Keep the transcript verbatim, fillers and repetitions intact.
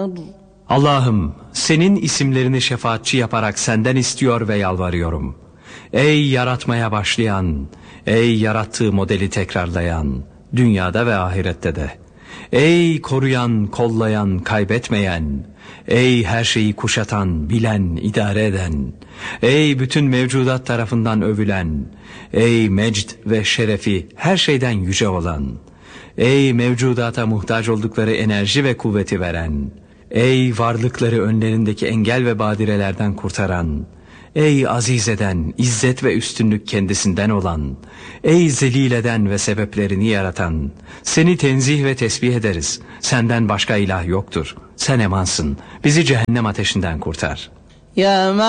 Allah'ım, senin isimlerini şefaatçi yaparak senden istiyor ve yalvarıyorum. Ey yaratmaya başlayan, ey yarattığı modeli tekrarlayan, dünyada ve ahirette de. Ey koruyan, kollayan, kaybetmeyen, ey her şeyi kuşatan, bilen, idare eden, ey bütün mevcudat tarafından övülen, ey mecd ve şerefi her şeyden yüce olan, ey mevcudata muhtaç oldukları enerji ve kuvveti veren, ey varlıkları önlerindeki engel ve badirelerden kurtaran, ey aziz eden, izzet ve üstünlük kendisinden olan, ey zelil eden ve sebeplerini yaratan, seni tenzih ve tesbih ederiz. Senden başka ilah yoktur. Sen emansın. Bizi cehennem ateşinden kurtar. Ya